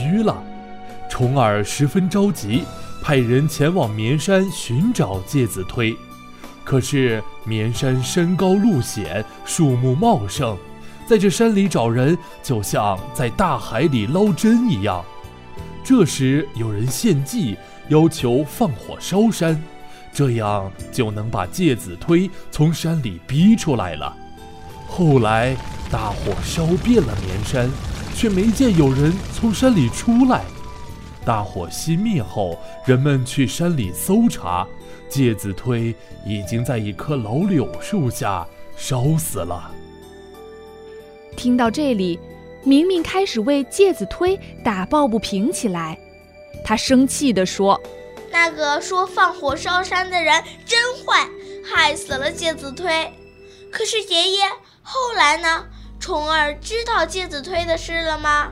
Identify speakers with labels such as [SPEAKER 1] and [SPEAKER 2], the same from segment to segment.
[SPEAKER 1] 居了。重耳十分着急，派人前往绵山寻找介子推。可是绵山山高路险，树木茂盛，在这山里找人就像在大海里捞针一样。这时有人献计，要求放火烧山，这样就能把介子推从山里逼出来了。后来大火烧遍了绵山，却没见有人从山里出来。大火熄灭后，人们去山里搜查，介子推已经在一棵老柳树下烧死了。
[SPEAKER 2] 听到这里，明明开始为介子推打抱不平起来。他生气地说：
[SPEAKER 3] 那个说放火烧山的人真坏，害死了介子推。可是爷爷，后来呢？重耳知道介子推的事了吗？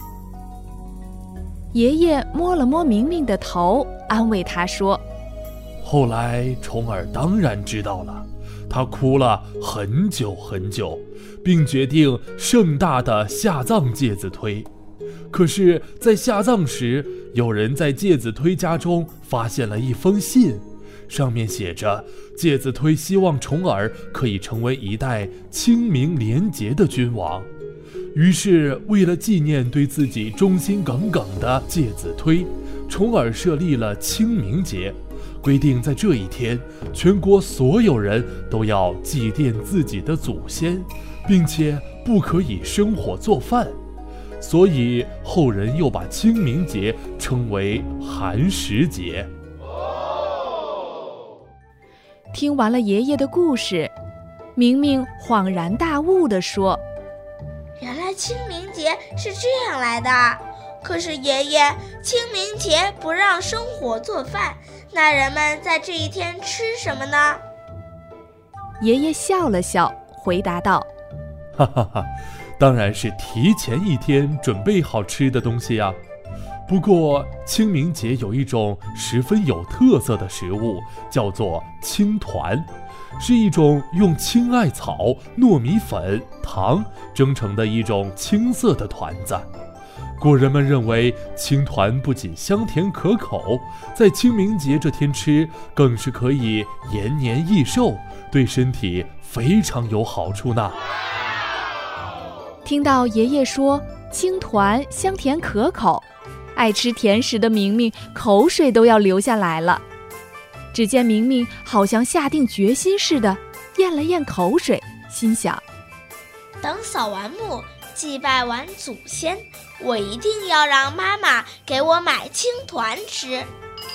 [SPEAKER 2] 爷爷摸了摸明明的头，安慰他说：
[SPEAKER 1] 后来重耳当然知道了，他哭了很久很久，并决定盛大的下葬介子推。可是在下葬时，有人在介子推家中发现了一封信，上面写着介子推希望重耳可以成为一代清明廉洁的君王。于是为了纪念对自己忠心耿耿的介子推，重耳设立了清明节，规定在这一天，全国所有人都要祭奠自己的祖先，并且不可以生火做饭。所以后人又把清明节称为寒食节。
[SPEAKER 2] 听完了爷爷的故事，明明恍然大悟地说：
[SPEAKER 3] 原来清明节是这样来的。可是爷爷，清明节不让生火做饭，那人们在这一天吃什么呢？
[SPEAKER 2] 爷爷笑了笑，回答道：
[SPEAKER 1] 哈哈哈，当然是提前一天准备好吃的东西呀。不过清明节有一种十分有特色的食物，叫做青团，是一种用青艾草、糯米粉、糖蒸成的一种青色的团子。古人们认为青团不仅香甜可口，在清明节这天吃更是可以延年益寿，对身体非常有好处呢。
[SPEAKER 2] 听到爷爷说青团香甜可口，爱吃甜食的明明口水都要流下来了。只见明明好像下定决心似的，咽了咽口水，心想：
[SPEAKER 3] 等扫完墓，祭拜完祖先，我一定要让妈妈给我买青团吃。